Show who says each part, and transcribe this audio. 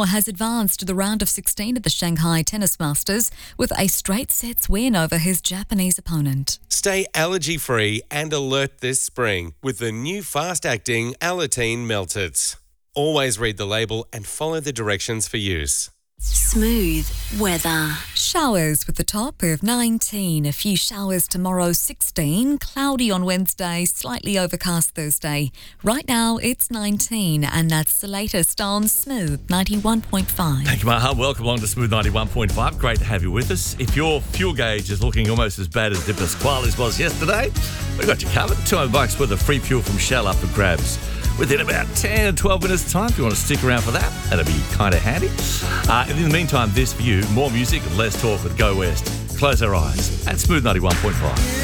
Speaker 1: Sinner has advanced to the round of 16 at the Shanghai Tennis Masters with a straight sets win over his Japanese opponent.
Speaker 2: Stay allergy-free and alert this spring with the new fast-acting Alateen Meltits. Always read the label and follow the directions for use.
Speaker 3: Smooth weather.
Speaker 1: Showers with the top of 19. A few showers tomorrow, 16. Cloudy on Wednesday, slightly overcast Thursday. Right now, it's 19, and that's the latest on Smooth 91.5.
Speaker 4: Thank you, Maha. Welcome along to Smooth 91.5. Great to have you with us. If your fuel gauge is looking almost as bad as Dipper Squally's was yesterday, we've got you covered. $200 worth of free fuel from Shell up for grabs within about 10 or 12 minutes' time. If you want to stick around for that, that'll be kind of handy. In the meantime, this for you, more music and less talk with Go West. Close our eyes at Smooth 91.5.